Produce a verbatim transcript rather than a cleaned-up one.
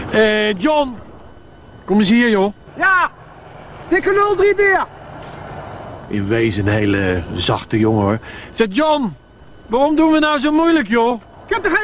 Eh, John. Kom eens hier, joh. Ja, dikke nul drie neer. In wezen een hele zachte jongen, hoor. Zeg, John. Waarom doen we nou zo moeilijk, joh? Ik heb er geen